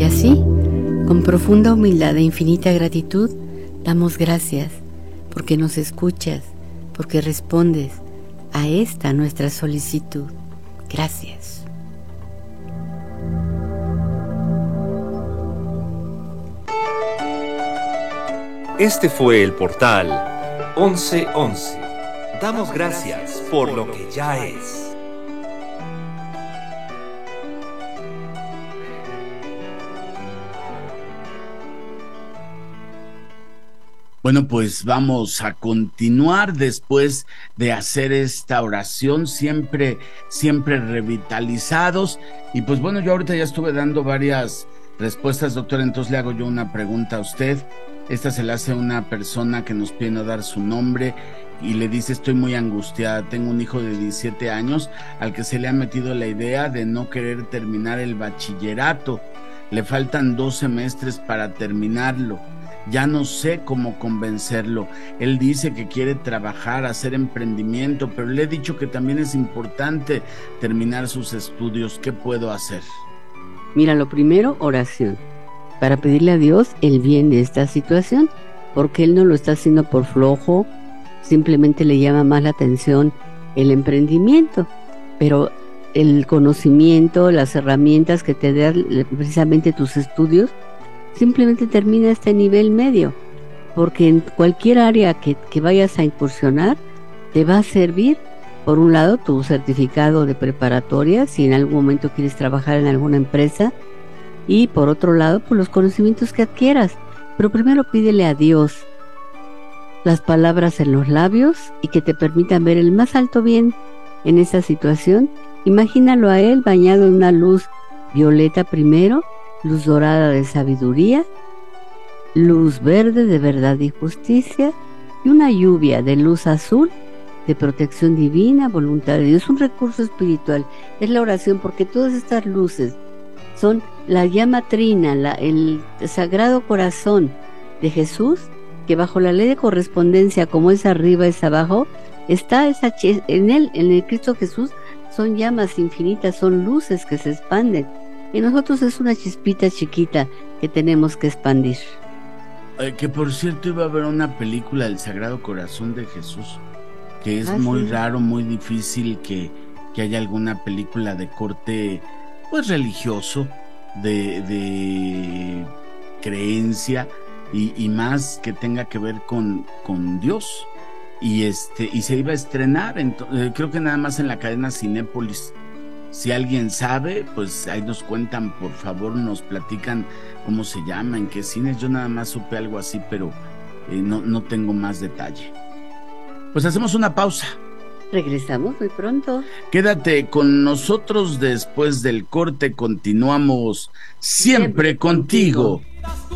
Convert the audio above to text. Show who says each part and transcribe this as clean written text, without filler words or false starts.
Speaker 1: así, con profunda humildad e infinita gratitud, damos gracias porque nos escuchas, porque respondes a esta nuestra solicitud. Gracias.
Speaker 2: Este fue el portal 1111. Damos gracias por lo que ya es.
Speaker 3: Bueno, pues vamos a continuar después de hacer esta oración, siempre revitalizados. Y pues bueno, yo ahorita ya estuve dando varias respuestas, doctor, entonces le hago yo una pregunta a usted. Esta se la hace una persona que nos pide no dar su nombre y le dice: estoy muy angustiada, tengo un hijo de 17 años al que se le ha metido la idea de no querer terminar el bachillerato. Le faltan 2 semestres para terminarlo. Ya no sé cómo convencerlo. Él dice que quiere trabajar, hacer emprendimiento, pero le he dicho que también es importante terminar sus estudios. ¿Qué puedo hacer?
Speaker 1: Mira, lo primero, oración, para pedirle a Dios el bien de esta situación, porque Él no lo está haciendo por flojo, simplemente le llama más la atención el emprendimiento, pero el conocimiento, las herramientas que te dan precisamente tus estudios, simplemente termina este nivel medio, porque en cualquier área que vayas a incursionar, te va a servir, por un lado, tu certificado de preparatoria, si en algún momento quieres trabajar en alguna empresa, y por otro lado, pues los conocimientos que adquieras. Pero primero pídele a Dios las palabras en los labios y que te permitan ver el más alto bien en esa situación. Imagínalo a Él bañado en una luz violeta primero, luz dorada de sabiduría, luz verde de verdad y justicia, y una lluvia de luz azul de protección divina, voluntad de Dios. Es un recurso espiritual, es la oración, porque todas estas luces son la llama trina, el sagrado corazón de Jesús, que bajo la ley de correspondencia, como es arriba es abajo, está en él, en el Cristo Jesús, son llamas infinitas, son luces que se expanden. Y nosotros es una chispita chiquita que tenemos que expandir.
Speaker 3: Que por cierto iba a ver una película del Sagrado Corazón de Jesús, que es muy raro, muy difícil que haya alguna película de corte pues religioso, de creencia y más que tenga que ver con Dios. Y se iba a estrenar, creo que nada más en la cadena Cinépolis. Si alguien sabe, pues ahí nos cuentan, por favor, nos platican cómo se llama, en qué cines. Yo nada más supe algo así, pero no tengo más detalle. Pues hacemos una pausa.
Speaker 1: Regresamos muy pronto.
Speaker 3: Quédate con nosotros después del corte, continuamos siempre contigo.